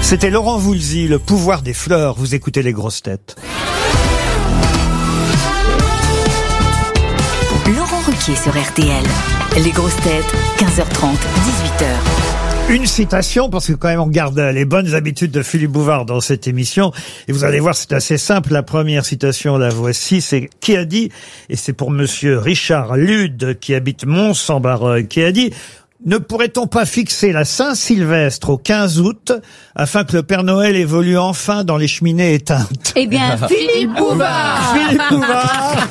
C'était Laurent Voulzy, Le pouvoir des fleurs. Vous écoutez les grosses têtes. Laurent Ruquier sur RTL. Les grosses têtes, 15h30, 18h. Une citation, parce que quand même on garde les bonnes habitudes de Philippe Bouvard dans cette émission. Et vous allez voir, c'est assez simple. La première citation, la voici, c'est qui a dit, et c'est pour monsieur Richard Lude, qui habite Mons-en-Barœul, qui a dit: ne pourrait-on pas fixer la Saint-Sylvestre au 15 août afin que le Père Noël évolue enfin dans les cheminées éteintes? Eh bien, Philippe Bouvard. Philippe Bouvard.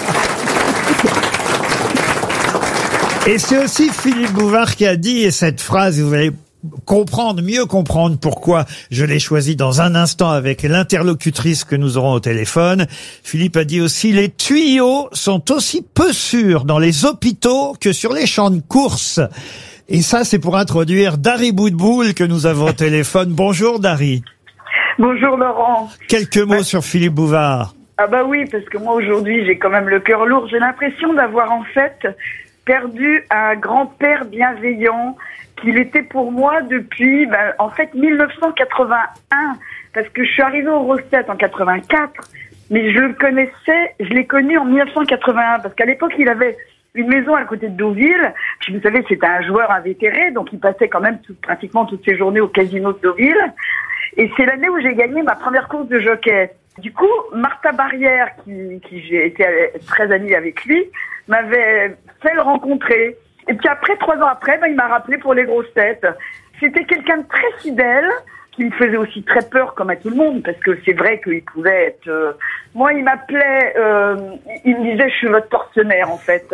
Et c'est aussi Philippe Bouvard qui a dit, et cette phrase, vous allez mieux comprendre pourquoi je l'ai choisi dans un instant avec l'interlocutrice que nous aurons au téléphone. Philippe a dit aussi: les tuyaux sont aussi peu sûrs dans les hôpitaux que sur les champs de course. Et ça, c'est pour introduire Dari Boudboul que nous avons au téléphone. Bonjour Dari. Bonjour Laurent. Quelques mots sur Philippe Bouvard. Ah bah oui, parce que moi aujourd'hui j'ai quand même le cœur lourd. J'ai l'impression d'avoir en fait perdu un grand-père bienveillant qu'il était pour moi depuis, en fait, 1981. Parce que je suis arrivée aux grosses têtes en 84, mais je l'ai connu en 1981. Parce qu'à l'époque, il avait une maison à côté de Deauville. Puis vous savez, c'était un joueur invétéré, donc il passait quand même pratiquement toutes ses journées au casino de Deauville. Et c'est l'année où j'ai gagné ma première course de jockey. Du coup, Martha Barrière, qui j'ai été très amie avec lui, m'avait fait le rencontrer. Et puis après, 3 ans après, il m'a rappelé pour les grosses têtes. C'était quelqu'un de très fidèle, qui me faisait aussi très peur comme à tout le monde, parce que c'est vrai qu'il pouvait être... Moi, il m'appelait, il me disait: je suis votre tortionnaire, en fait.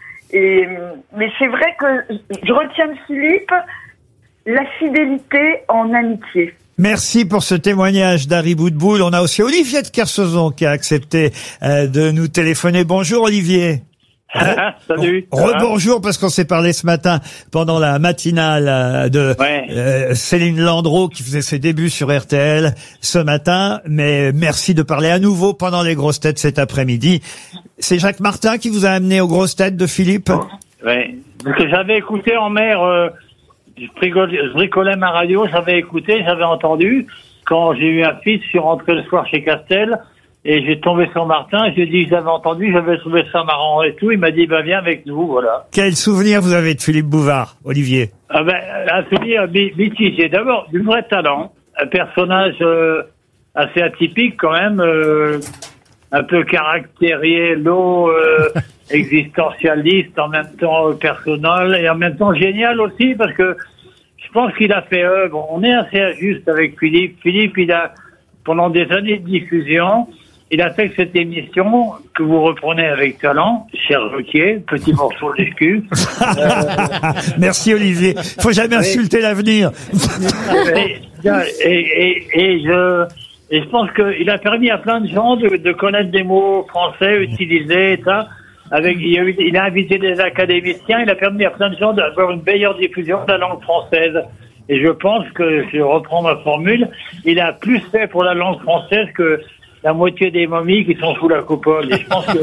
Mais c'est vrai que je retiens de Philippe la fidélité en amitié. Merci pour ce témoignage d'Harry Boudboul. On a aussi Olivier de Kersauzon qui a accepté de nous téléphoner. Bonjour Olivier. Salut. Rebonjour, parce qu'on s'est parlé ce matin pendant la matinale de Céline Landreau qui faisait ses débuts sur RTL ce matin. Mais merci de parler à nouveau pendant les grosses têtes cet après-midi. C'est Jacques Martin qui vous a amené aux grosses têtes de Philippe? Oui, parce que j'avais écouté en mer, je bricolais ma radio, j'avais écouté, j'avais entendu. Quand j'ai eu un fils, je suis rentré le soir chez Castel. Et j'ai tombé sur Martin, j'ai dit: j'avais entendu, j'avais trouvé ça marrant et tout. Il m'a dit: viens avec nous, voilà. Quel souvenir vous avez de Philippe Bouvard, Olivier? Un souvenir mitigé. D'abord, du vrai talent, un personnage assez atypique quand même, un peu caractériello, existentialiste, en même temps personnel et en même temps génial aussi, parce que je pense qu'il a fait œuvre. On est assez injuste avec Philippe. Philippe, il a, pendant des années de diffusion, il a fait cette émission que vous reprenez avec talent, cher Ruquier, petit morceau de cul. Merci Olivier. Faut jamais insulter l'avenir. Et je pense qu'il a permis à plein de gens de connaître des mots français utilisés, et ça. Il a invité des académiciens, il a permis à plein de gens d'avoir une meilleure diffusion de la langue française. Et je pense que, je reprends ma formule, il a plus fait pour la langue française que la moitié des momies qui sont sous la coupole. Et je pense que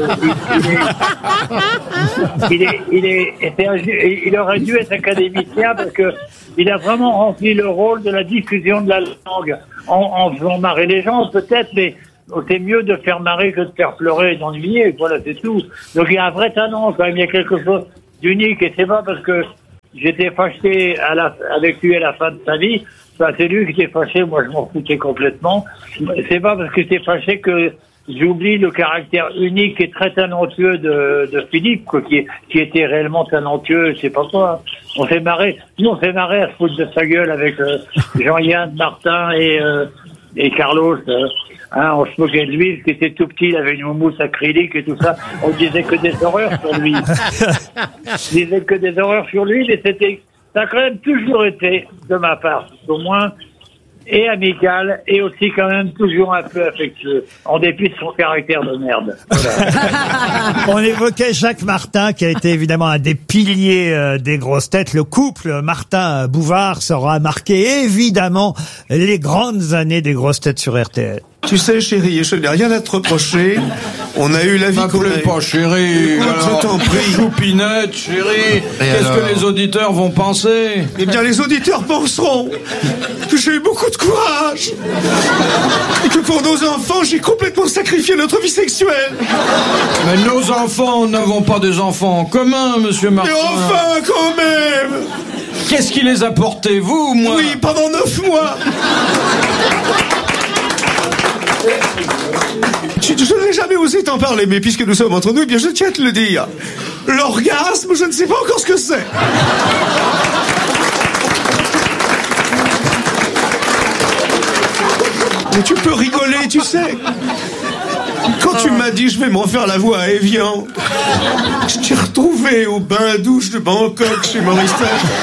il aurait dû être académicien, parce que il a vraiment rempli le rôle de la diffusion de la langue en faisant marrer les gens, peut-être, mais c'est mieux de faire marrer que de faire pleurer et d'ennuyer. Voilà, c'est tout. Donc il y a un vrai talent quand même, il y a quelque chose d'unique, et c'est pas parce que j'étais fâché avec lui à la fin de sa vie. Enfin, c'est lui qui était fâché, moi je m'en foutais complètement. C'est pas parce que j'étais fâché que j'oublie le caractère unique et très talentueux de Philippe, quoi, qui était réellement talentueux, je sais pas quoi. On s'est marré à se foutre de sa gueule avec Jean-Yann, Martin et Carlos. On se moquait de lui, qui était tout petit, il avait une mousse acrylique et tout ça. On disait que des horreurs sur lui. Mais ça a quand même toujours été, de ma part, au moins, et amical, et aussi quand même toujours un peu affectueux, en dépit de son caractère de merde. Voilà. On évoquait Jacques Martin, qui a été évidemment un des piliers des grosses têtes. Le couple Martin-Bouvard sera marqué évidemment les grandes années des grosses têtes sur RTL. Tu sais, chérie, je n'ai rien à te reprocher. On a eu la vie qu'on a M'appelez eue. pas chérie. Écoute, alors, je t'en prie. Choupinette, chérie. Qu'est-ce alors que les auditeurs vont penser? Eh bien, les auditeurs penseront que j'ai eu beaucoup de courage. Et que pour nos enfants, j'ai complètement sacrifié notre vie sexuelle. Mais nos enfants n'avons pas des enfants en commun, monsieur Martin. Et enfin, quand même. Qu'est-ce qui les a portés, vous ou moi? Oui, pendant 9 mois. Je n'ai jamais osé t'en parler, mais puisque nous sommes entre nous, eh bien je tiens à te le dire. L'orgasme, je ne sais pas encore ce que c'est. Mais tu peux rigoler, tu sais. Quand tu m'as dit je vais m'en faire la voix à Evian, je t'ai retrouvé au bain-douche de Bangkok chez Maurice.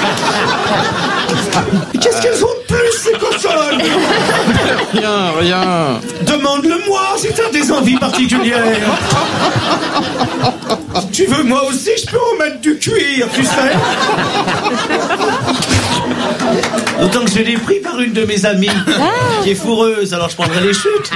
Qu'est-ce qu'elles ont de plus, ces cochonnes? Rien. Demande-le-moi si t'as des envies particulières. Tu veux, moi aussi, je peux en mettre du cuir, tu sais. D'autant que je l'ai pris par une de mes amies, qui est fourreuse, alors je prendrai les chutes.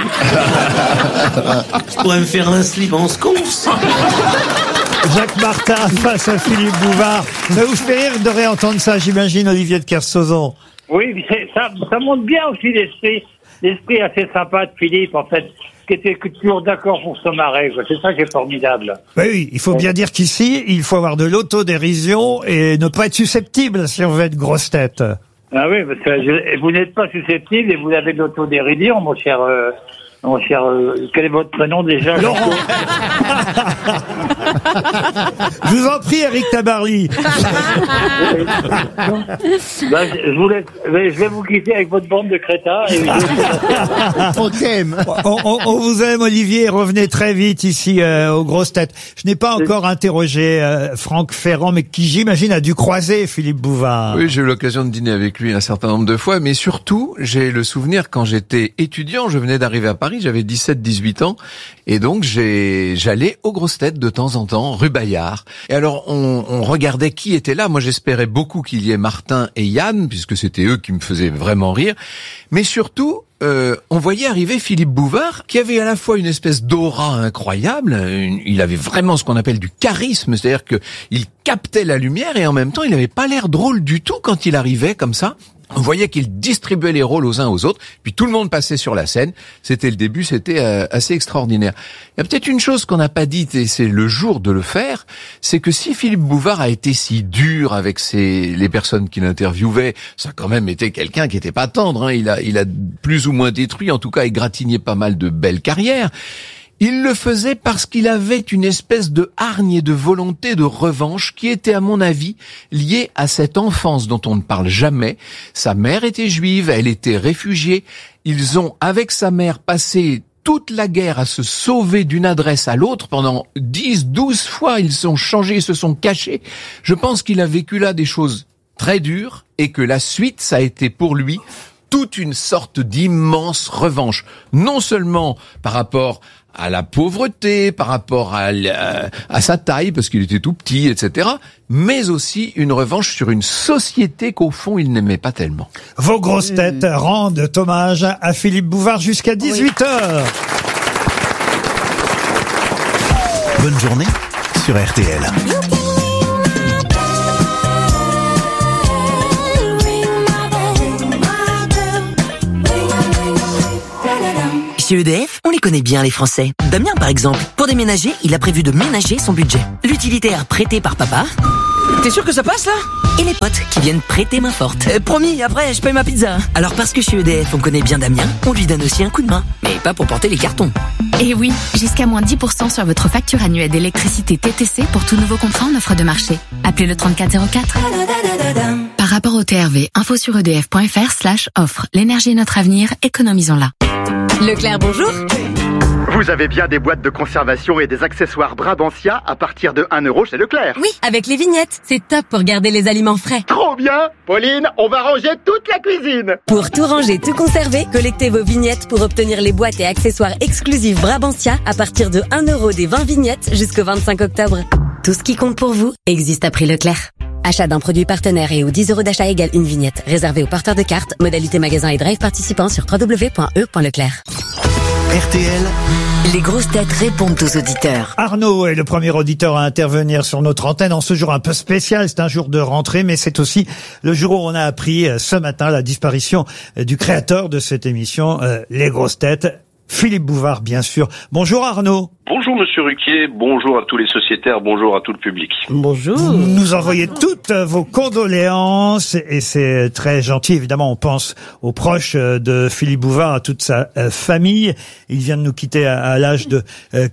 Je pourrais me faire un slip en sconce. Jacques Martin face à Philippe Bouvard. Ça vous fait rire de réentendre ça, j'imagine, Olivier de Kersauzon. Oui, ça montre bien aussi l'esprit assez sympa de Philippe, en fait, qui était toujours d'accord pour se marrer, quoi. C'est ça qui est formidable. Oui, il faut bien dire qu'ici, il faut avoir de l'autodérision et ne pas être susceptible si on veut être grosse tête. Ah oui, parce que vous n'êtes pas susceptible et vous avez de l'autodérision, mon cher, quel est votre prénom déjà? Laurent. Je vous en prie, Eric Tabarly. Je vais vous quitter avec votre bande de crétins. Et On t'aime. On vous aime, Olivier. Revenez très vite ici aux grosses têtes. Je n'ai pas encore interrogé Franck Ferrand, mais qui, j'imagine, a dû croiser Philippe Bouvard. Oui, j'ai eu l'occasion de dîner avec lui un certain nombre de fois, mais surtout, j'ai le souvenir quand j'étais étudiant, je venais d'arriver à Paris, j'avais 17-18 ans, et donc j'allais aux grosses têtes de temps en temps, rue Bayard. Et alors, on regardait qui était là. Moi, j'espérais beaucoup qu'il y ait Martin et Yann, puisque c'était eux qui me faisaient vraiment rire. Mais surtout, on voyait arriver Philippe Bouvard, qui avait à la fois une espèce d'aura incroyable, il avait vraiment ce qu'on appelle du charisme, c'est-à-dire que il captait la lumière et en même temps, il n'avait pas l'air drôle du tout quand il arrivait comme ça. On voyait qu'il distribuait les rôles aux uns aux autres, puis tout le monde passait sur la scène. C'était le début, c'était assez extraordinaire. Il y a peut-être une chose qu'on n'a pas dite, et c'est le jour de le faire, c'est que si Philippe Bouvard a été si dur avec les personnes qu'il interviewait, ça a quand même été quelqu'un qui était pas tendre, hein. Il a plus ou moins détruit, en tout cas égratigné pas mal de belles carrières. Il le faisait parce qu'il avait une espèce de hargne et de volonté de revanche qui était, à mon avis, liée à cette enfance dont on ne parle jamais. Sa mère était juive, elle était réfugiée. Ils ont, avec sa mère, passé toute la guerre à se sauver d'une adresse à l'autre. Pendant 10-12 fois, ils sont changés, ils se sont cachés. Je pense qu'il a vécu là des choses très dures et que la suite, ça a été pour lui toute une sorte d'immense revanche. Non seulement par rapport à la pauvreté, par rapport à sa taille, parce qu'il était tout petit, etc., mais aussi une revanche sur une société qu'au fond, il n'aimait pas tellement. Vos grosses têtes rendent hommage à Philippe Bouvard jusqu'à 18h. Bonne journée sur RTL. Chez EDF, on les connaît bien les Français. Damien par exemple, pour déménager, il a prévu de ménager son budget. L'utilitaire prêté par papa. T'es sûr que ça passe là? Et les potes qui viennent prêter main forte. Promis, après je paye ma pizza. Alors parce que chez EDF on connaît bien Damien, on lui donne aussi un coup de main. Mais pas pour porter les cartons. Et oui, jusqu'à moins 10% sur votre facture annuelle d'électricité TTC pour tout nouveau contrat en offre de marché. Appelez le 3404. Par rapport au TRV, info sur edf.fr/offre. L'énergie est notre avenir, économisons-la. Leclerc, bonjour. Vous avez bien des boîtes de conservation et des accessoires Brabantia à partir de 1 € chez Leclerc. Oui, avec les vignettes. C'est top pour garder les aliments frais. Trop bien. Pauline, on va ranger toute la cuisine. Pour tout ranger, tout conserver, collectez vos vignettes pour obtenir les boîtes et accessoires exclusifs Brabantia à partir de 1 € des 20 vignettes jusqu'au 25 octobre. Tout ce qui compte pour vous existe à prix Leclerc. Achat d'un produit partenaire et aux 10 € d'achat égale une vignette. Réservé aux porteurs de cartes. Modalité magasin et drive participants sur www.e.leclerc. RTL, Les grosses têtes répondent aux auditeurs. Arnaud est le premier auditeur à intervenir sur notre antenne en ce jour un peu spécial. C'est un jour de rentrée, mais c'est aussi le jour où on a appris ce matin la disparition du créateur de cette émission, Les grosses têtes, Philippe Bouvard, bien sûr. Bonjour Arnaud. Bonjour Monsieur Ruquier, bonjour à tous les sociétaires, bonjour à tout le public. Bonjour. Vous nous envoyez toutes vos condoléances et c'est très gentil. Évidemment, on pense aux proches de Philippe Bouvard, à toute sa famille. Il vient de nous quitter à l'âge de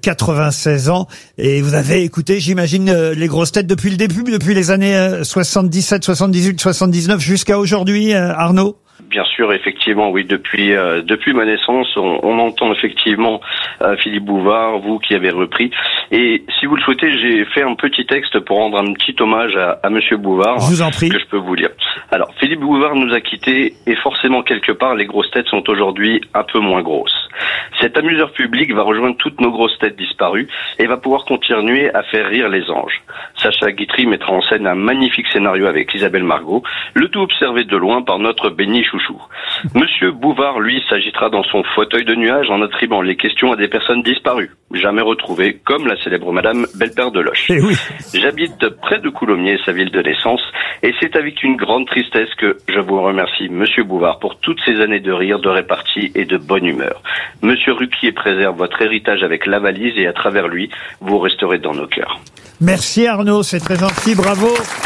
96 ans. Et vous avez écouté, j'imagine, les grosses têtes depuis le début, depuis les années 77, 78, 79 jusqu'à aujourd'hui, Arnaud? Bien sûr, effectivement, oui. Depuis ma naissance, on entend effectivement Philippe Bouvard, vous qui avez repris. Et si vous le souhaitez, j'ai fait un petit texte pour rendre un petit hommage à Monsieur Bouvard. Je vous en prie. Que je peux vous lire. Alors, Philippe Bouvard nous a quittés et forcément quelque part, les grosses têtes sont aujourd'hui un peu moins grosses. Cet amuseur public va rejoindre toutes nos grosses têtes disparues et va pouvoir continuer à faire rire les anges. Sacha Guitry mettra en scène un magnifique scénario avec Isabelle Margot, le tout observé de loin par notre béni chouchou. Monsieur Bouvard, lui, s'agitera dans son fauteuil de nuage en attribuant les questions à des personnes disparues, jamais retrouvées, comme la célèbre Madame Belle-Père de Loche. Oui. J'habite près de Coulommiers, sa ville de naissance, et c'est avec une grande tristesse que je vous remercie, Monsieur Bouvard, pour toutes ces années de rire, de répartie et de bonne humeur. Monsieur Ruquier préserve votre héritage avec la valise et à travers lui, vous resterez dans nos cœurs. Merci Arnaud, c'est très gentil, bravo.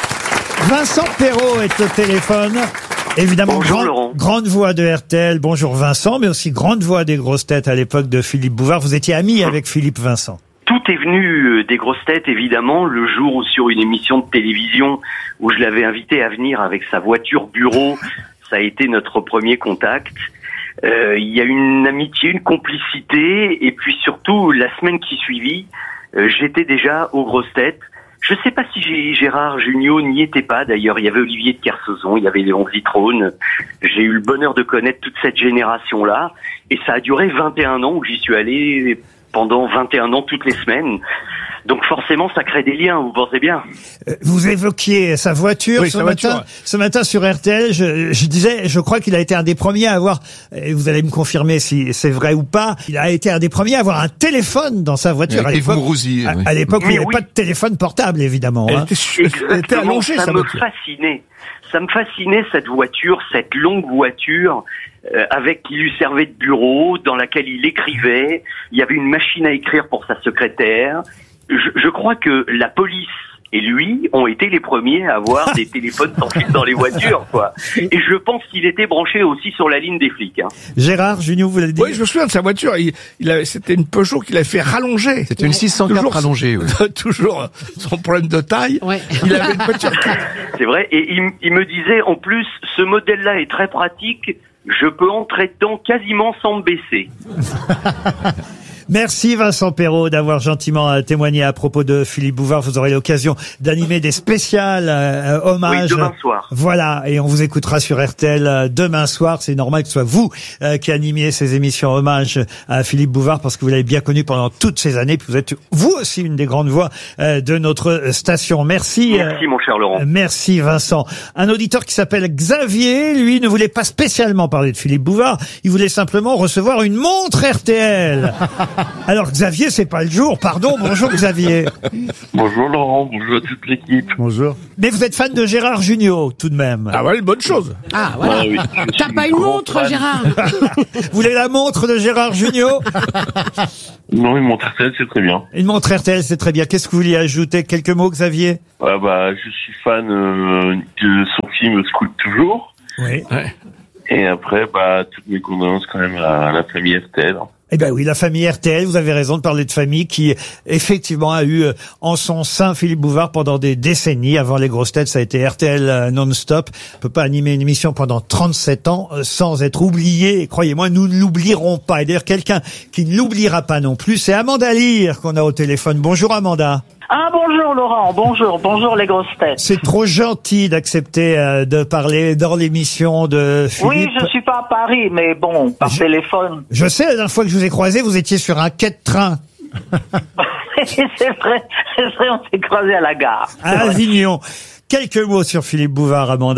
Vincent Perrault est au téléphone. Évidemment, grande voix de RTL. Bonjour Vincent, mais aussi grande voix des grosses têtes à l'époque de Philippe Bouvard. Vous étiez ami avec Philippe, Vincent. Tout est venu des grosses têtes, évidemment, le jour où sur une émission de télévision où je l'avais invité à venir avec sa voiture bureau, ça a été notre premier contact. Il y a une amitié, une complicité, et puis surtout, la semaine qui suivit, j'étais déjà aux grosses têtes. Je sais pas si Gérard Jugnot n'y était pas, d'ailleurs. Il y avait Olivier de Kersauzon, il y avait Léon Zitrone. J'ai eu le bonheur de connaître toute cette génération-là. Et ça a duré 21 ans où j'y suis allé pendant 21 ans toutes les semaines. Donc forcément, ça crée des liens, vous pensez bien. Vous évoquiez sa voiture, Oui, ce matin sur RTL. Je disais, je crois qu'il a été un des premiers à avoir, et vous allez me confirmer si c'est vrai ou pas, il a été un des premiers à avoir un téléphone dans sa voiture. Et vous rousiez. À l'époque, il n'y avait pas de téléphone portable, évidemment. Exactement, ça me fascinait. Ça me fascinait cette voiture, cette longue voiture avec qui lui servait de bureau, dans laquelle il écrivait. Il y avait une machine à écrire pour sa secrétaire. Je crois que la police et lui ont été les premiers à avoir des téléphones sans fil dans les voitures, quoi. Et je pense qu'il était branché aussi sur la ligne des flics. Hein. Gérard Jugnot, vous l'avez dit. Oui, je me souviens de sa voiture. C'était une Peugeot qu'il a fait rallonger. C'était une 604 rallongée. Oui. Toujours son problème de taille. Ouais. Il avait une voiture. C'est vrai. Et il me disait, en plus, ce modèle-là est très pratique. Je peux entrer dedans quasiment sans me baisser. Merci Vincent Perrault d'avoir gentiment témoigné à propos de Philippe Bouvard. Vous aurez l'occasion d'animer des spéciales hommages. Oui, demain soir. Voilà, et on vous écoutera sur RTL demain soir. C'est normal que ce soit vous qui animiez ces émissions hommages à Philippe Bouvard parce que vous l'avez bien connu pendant toutes ces années. Puis vous êtes vous aussi une des grandes voix de notre station. Merci. Merci mon cher Laurent. Merci Vincent. Un auditeur qui s'appelle Xavier, lui, ne voulait pas spécialement parler de Philippe Bouvard. Il voulait simplement recevoir une montre RTL. Alors Xavier, c'est pas le jour, pardon, bonjour Xavier. Bonjour Laurent, bonjour à toute l'équipe. Bonjour. Mais vous êtes fan de Gérard Jugnot, tout de même. Ah ouais, une bonne chose. Ah voilà. Ah oui, T'as pas une montre, Gérard? Vous voulez la montre de Gérard Jugnot? Non, une montre RTL, c'est très bien. Une montre RTL, c'est très bien. Qu'est-ce que vous vouliez ajouter? Quelques mots, Xavier? Je suis fan de son film Scoot toujours. Oui. Ouais. Et après, toutes mes condoléances quand même à la famille RTL. Eh ben oui, la famille RTL, vous avez raison de parler de famille qui, effectivement, a eu en son sein Philippe Bouvard pendant des décennies. Avant les grosses têtes, ça a été RTL non-stop. On peut pas animer une émission pendant 37 ans sans être oublié. Et croyez-moi, nous ne l'oublierons pas. Et d'ailleurs, quelqu'un qui ne l'oubliera pas non plus, c'est Amanda Lear qu'on a au téléphone. Bonjour Amanda. Ah bonjour Laurent, bonjour les grosses têtes. C'est trop gentil d'accepter de parler dans l'émission de Philippe. Oui, je suis pas à Paris, mais bon, par téléphone. Je sais, la dernière fois que je vous ai croisé, vous étiez sur un quai de train. c'est vrai, on s'est croisés à la gare. À Avignon. Quelques mots sur Philippe Bouvard, Amanda.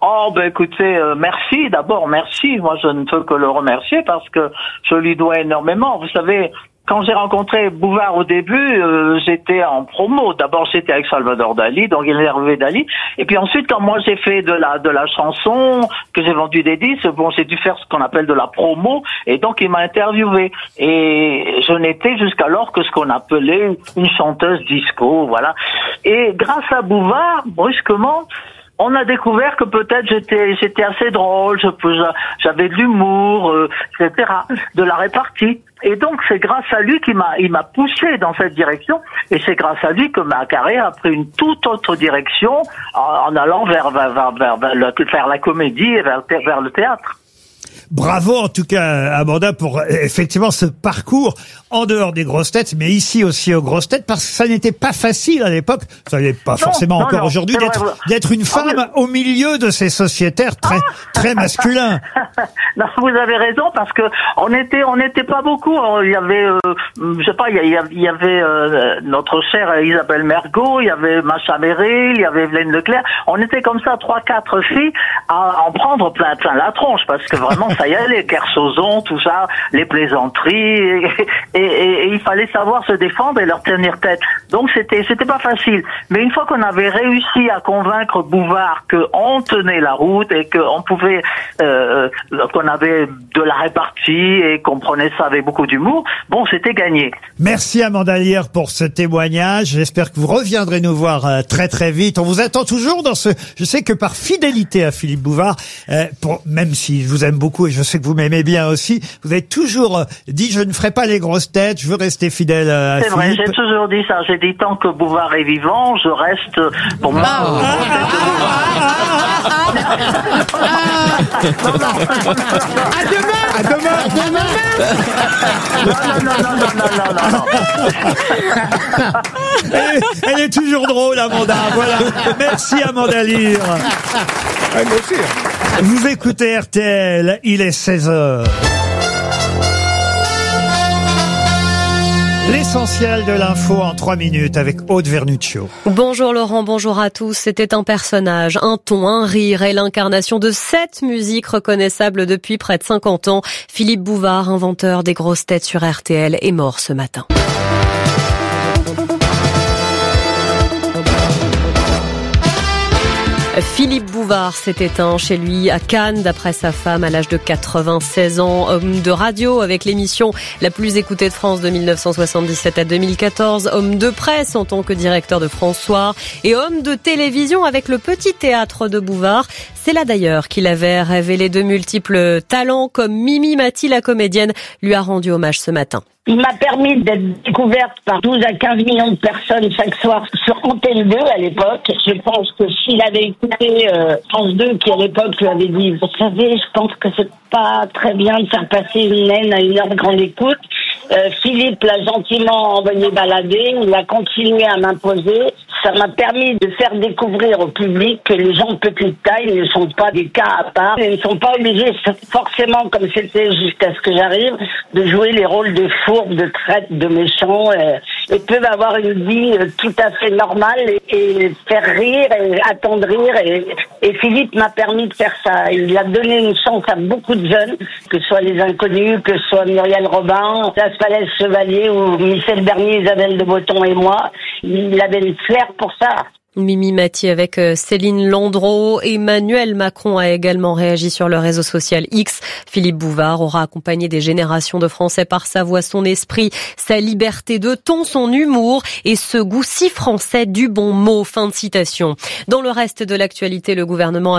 Oh, ben écoutez, merci. D'abord, merci. Moi, je ne peux que le remercier parce que je lui dois énormément. Vous savez, quand j'ai rencontré Bouvard au début, j'étais en promo. D'abord, j'étais avec Salvador Dali, donc il est arrivé Dali. Et puis ensuite, quand moi j'ai fait de la chanson, que j'ai vendu des disques, bon, j'ai dû faire ce qu'on appelle de la promo. Et donc, il m'a interviewé. Et je n'étais jusqu'alors que ce qu'on appelait une chanteuse disco, voilà. Et grâce à Bouvard, brusquement, on a découvert que peut-être j'étais assez drôle, j'avais de l'humour, etc., de la répartie. Et donc c'est grâce à lui il m'a poussé dans cette direction, et c'est grâce à lui que ma carrière a pris une toute autre direction en allant vers la comédie et vers le théâtre. Bravo en tout cas Amanda pour effectivement ce parcours en dehors des grosses têtes, mais ici aussi aux grosses têtes, parce que ça n'était pas facile à l'époque, ça n'est pas forcément encore aujourd'hui, d'être une femme au milieu de ces sociétaires très masculins. Non, vous avez raison, parce que on était pas beaucoup. Il y avait, je sais pas, il y avait notre chère Isabelle Mergo, il y avait Macha Merrill, il y avait Evelyne Leclerc. On était comme ça 3-4 filles à en prendre plein la tronche, parce que vraiment ça y allait, Kersozon, tout ça, les plaisanteries, et il fallait savoir se défendre et leur tenir tête. Donc c'était pas facile. Mais une fois qu'on avait réussi à convaincre Bouvard qu'on tenait la route et qu'on pouvait, qu'on avait de la répartie et qu'on prenait ça avec beaucoup d'humour, bon, c'était gagné. Merci Amanda Lear pour ce témoignage. J'espère que vous reviendrez nous voir très vite. On vous attend toujours dans ce. Je sais que par fidélité à Philippe Bouvard, même si je vous aime beaucoup et je sais que vous m'aimez bien aussi, vous avez toujours dit je ne ferai pas les grosses têtes, je veux rester fidèle à Philippe. C'est vrai, j'ai toujours dit ça. J'ai dit tant que Bouvard est vivant, je reste pour moi. À demain. Non. Elle est toujours drôle, Amanda. Voilà. Merci, Amanda Lear. Vous écoutez RTL, il est 16h. L'essentiel de l'info en 3 minutes avec Aude Vernuccio. Bonjour Laurent, bonjour à tous. C'était un personnage, un ton, un rire et l'incarnation de 7 musiques reconnaissables depuis près de 50 ans. Philippe Bouvard, inventeur des grosses têtes sur RTL, est mort ce matin. Philippe Bouvard s'est éteint chez lui à Cannes, d'après sa femme, à l'âge de 96 ans. Homme de radio avec l'émission la plus écoutée de France de 1977 à 2014. Homme de presse en tant que directeur de France Soir. Et homme de télévision avec le Petit Théâtre de Bouvard. C'est là d'ailleurs qu'il avait révélé de multiples talents, comme Mimi Mati, la comédienne, lui a rendu hommage ce matin. Il m'a permis d'être découverte par 12 à 15 millions de personnes chaque soir sur Antenne 2 à l'époque. Je pense que s'il avait écouté France 2, qui à l'époque lui avait dit « Vous savez, je pense que c'est pas très bien de faire passer une naine à une heure de grande écoute », Philippe l'a gentiment envoyé balader, il a continué à m'imposer. Ça m'a permis de faire découvrir au public que les gens de petite taille ne sont pas des cas à part. Ils ne sont pas obligés forcément, comme c'était jusqu'à ce que j'arrive, de jouer les rôles de fourbes, de traîtres, de méchants. Ils peuvent avoir une vie tout à fait normale et faire rire et attendrir. Et Philippe m'a permis de faire ça. Il a donné une chance à beaucoup de jeunes, que ce soit les Inconnus, que ce soit Muriel Robin, Las Palais Chevalier ou Michel Bernier, Isabelle de Botton et moi. Il avait le flair pour ça. Mimi Mati avec Céline Landreau. Emmanuel Macron a également réagi sur le réseau social X. Philippe Bouvard aura accompagné des générations de Français par sa voix, son esprit, sa liberté de ton, son humour et ce goût si français du bon mot. Fin de citation. Dans le reste de l'actualité, le gouvernement